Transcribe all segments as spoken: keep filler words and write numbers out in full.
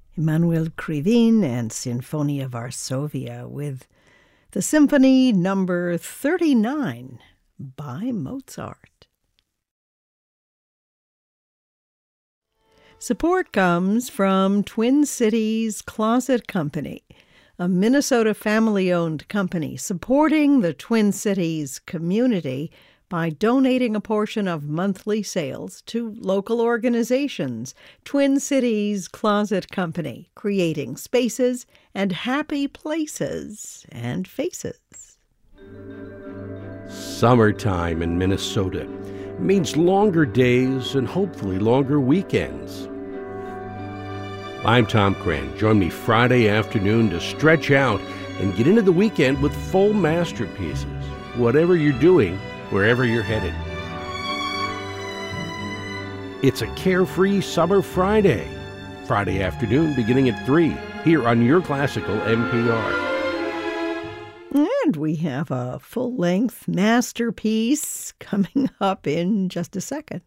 Emanuel Krivine and Sinfonia Varsovia with the Symphony Number thirty-nine by Mozart. Support comes from Twin Cities Closet Company, a Minnesota family-owned company supporting the Twin Cities community by donating a portion of monthly sales to local organizations. Twin Cities Closet Company, creating spaces and happy places and faces. Summertime in Minnesota means longer days and hopefully longer weekends. I'm Tom Cran. Join me Friday afternoon to stretch out and get into the weekend with full masterpieces. Whatever you're doing, wherever you're headed. It's a carefree summer Friday. Friday afternoon beginning at three here on Your Classical N P R. And we have a full-length masterpiece coming up in just a second.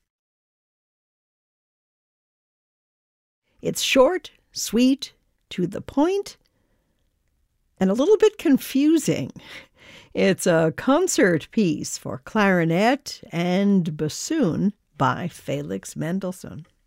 It's short, sweet, to the point, and a little bit confusing. It's a concert piece for clarinet and bassoon by Felix Mendelssohn.